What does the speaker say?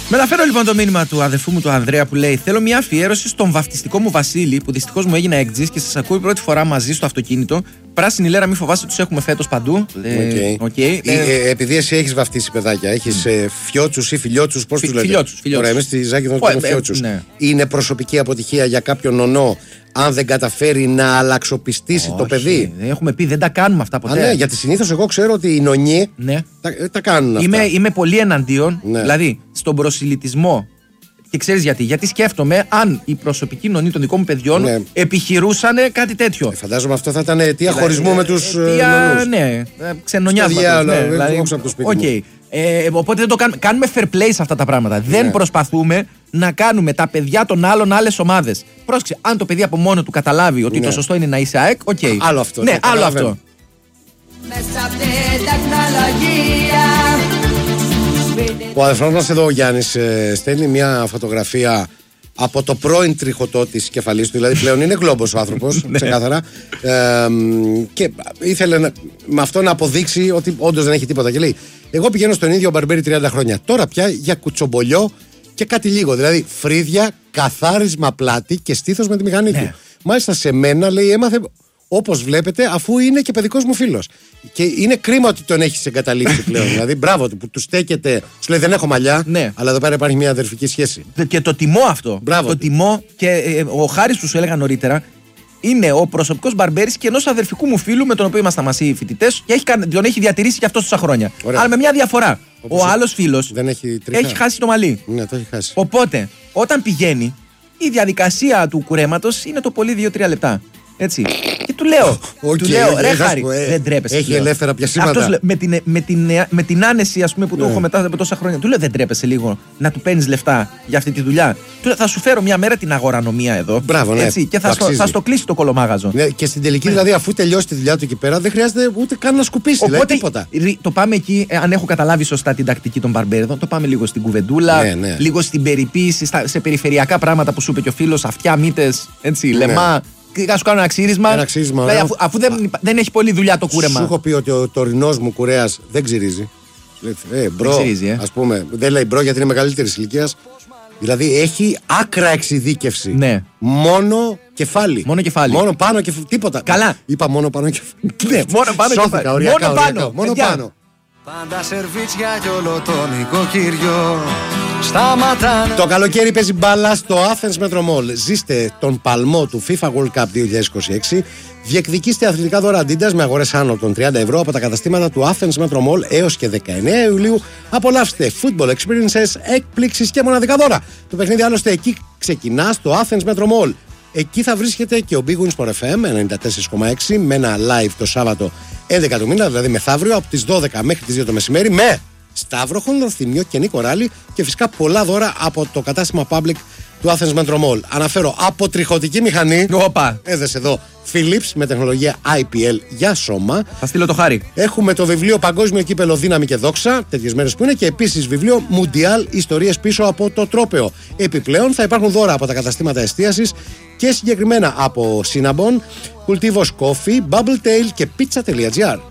Μεταφέρω λοιπόν το μήνυμα του αδερφού μου του Ανδρέα που λέει: θέλω μια αφιέρωση στον βαφτιστικό μου Βασίλη που δυστυχώς μου έγινε εκτζής και σας ακούει πρώτη φορά μαζί στο αυτοκίνητο. Πράσινη λέρα, μη φοβάστε, τους έχουμε φέτος παντού. Okay. Επειδή εσύ έχεις βαφτίσει παιδάκια, έχεις φιότσους ή φιλιότσους, πώς τους λέτε? Ωραία, εμείς στη Ζάκηδο τους λέμε φιότσους. Ναι. Είναι προσωπική αποτυχία για κάποιον νονό αν δεν καταφέρει να αλλαξοπιστήσει το παιδί? Έχουμε πει, δεν τα κάνουμε αυτά ποτέ. Ναι, γιατί συνήθως εγώ ξέρω ότι οι νονιοί τα κάνουν αυτά. Είμαι πολύ εναντίον, δηλαδή στον προσιλητισμό. Και ξέρεις γιατί? Γιατί σκέφτομαι αν οι προσωπικοί νονοί των δικών μου παιδιών επιχειρούσαν κάτι τέτοιο. Φαντάζομαι αυτό θα ήταν αιτία χωρισμού με τους νονούς. Ναι, ξενονιάσματα. Οπότε δεν το κάνουμε. Κάνουμε fair play σε αυτά τα πράγματα. Δεν προσπαθούμε να κάνουμε τα παιδιά των άλλων άλλες ομάδες. Πρόσεξε, αν το παιδί από μόνο του καταλάβει ότι το σωστό είναι να είσαι ΑΕΚ, άλλο αυτό. Ναι, άλλο αυτό. Ο αδερφός μας εδώ, ο Γιάννης, στέλνει μια φωτογραφία από το πρώην τριχωτό της κεφαλής του, δηλαδή πλέον είναι γλόμπος ο άνθρωπος, ξεκάθαρα, και ήθελε με αυτό να αποδείξει ότι όντως δεν έχει τίποτα. Και λέει: εγώ πηγαίνω στον ίδιο μπαρμπέρι 30 χρόνια. Τώρα πια για κουτσομπολιό και κάτι λίγο. Δηλαδή φρύδια, καθάρισμα πλάτη και στήθος με τη μηχανή του. Μάλιστα σε μένα, λέει, έμαθε όπως βλέπετε, αφού είναι και παιδικός μου φίλος. Και είναι κρίμα ότι τον έχεις εγκαταλείψει πλέον. Δηλαδή, μπράβο του που του στέκεται. Σου λέει: δεν έχω μαλλιά, αλλά εδώ πέρα υπάρχει μια αδερφική σχέση. Και το τιμώ αυτό. Μπράβο. Το τιμώ και ο Χάρης που σου έλεγα νωρίτερα είναι ο προσωπικός μπαρμπέρης και ενός αδερφικού μου φίλου με τον οποίο ήμασταν μαζί φοιτητές και τον έχει διατηρήσει και αυτό τόσα χρόνια. Ωραία. Αλλά με μια διαφορά. Ο άλλος φίλος έχει χάσει το μαλί. Ναι, το έχει χάσει. Οπότε, όταν πηγαίνει, η διαδικασία του κουρέματος είναι το πολύ 2-3 λεπτά. Έτσι. Και του λέω, ρε Χάρη, δεν τρέπεσαι. Έχει ελεύθερα πιασίματα. Αυτός με την άνεση, ας πούμε, που το έχω μετά από τόσα χρόνια, του λέω: δεν τρέπεσαι λίγο να του παίρνεις λεφτά για αυτή τη δουλειά? Του λέω: θα σου φέρω μια μέρα την αγορανομία εδώ. Μπράβο, ναι. Έτσι, και θα στο κλείσει το κολομάγαζο. Ναι, και στην τελική, δηλαδή, αφού τελειώσει τη δουλειά του εκεί πέρα, δεν χρειάζεται ούτε καν να σκουπίσει. Οπότε, δηλαδή, τίποτα. Το πάμε εκεί, αν έχω καταλάβει σωστά την τακτική των μπαρμπέριδων, το πάμε λίγο στην κουβεντούλα, λίγο στην περιποίηση, σε περιφερειακά πράγματα που σου είπε και ο φίλος, αυτιά, μύτες, έτσι, λεμά. Θα σου κάνω ένα ξύρισμα. Δηλαδή, αφού δεν έχει πολλή δουλειά το κούρεμα. Σου έχω πει ότι ο τωρινός μου κουρέας δεν ξυρίζει. Μπρο, δεν ξυρίζει, ας πούμε. Δεν λέει μπρο γιατί είναι μεγαλύτερης ηλικίας. Δηλαδή έχει άκρα εξειδίκευση. Ναι. Μόνο κεφάλι. Μόνο πάνω και τίποτα. Καλά. Είπα μόνο πάνω κεφάλι. Ναι, μόνο πάνω κεφάλι. Μόνο πάνω. Πάντα σερβίτσια κι όλο το νοικοκυριό. Σταματάνε. Το καλοκαίρι παίζει μπάλα στο Athens Metro Mall. Ζήστε τον παλμό του FIFA World Cup 2026. Διεκδικήστε αθλητικά δώρα Adidas με αγορές άνω των 30 ευρώ από τα καταστήματα του Athens Metro Mall έως και 19 Ιουλίου. Απολαύστε football experiences, εκπλήξεις και μοναδικά δώρα. Το παιχνίδι άλλωστε εκεί ξεκινά στο Athens Metro Mall. Εκεί θα βρίσκεται και ο Big Wins Sport FM 94,6 με ένα live το Σάββατο 11 του μήνα, δηλαδή μεθαύριο από τις 12 μέχρι τις 2 το μεσημέρι, με Σταύρο, Χονδροθυμιο και Νίκο Ράλη και φυσικά πολλά δώρα από το κατάστημα Public του Athens Metro Mall. Αναφέρω από τριχωτική μηχανή. Όπα. Έδεσε εδώ Philips με τεχνολογία IPL για σώμα. Θα στείλω το Χάρη. Έχουμε το βιβλίο Παγκόσμιο Κύπελο Δύναμη και Δόξα, τέτοιες μέρες που είναι, και επίσης βιβλίο Mundial Ιστορίες πίσω από το τρόπαιο. Επιπλέον θα υπάρχουν δώρα από τα καταστήματα εστίασης και συγκεκριμένα από Cinnabon, Cultivos Coffee, Bubble Tail και Pizza.gr.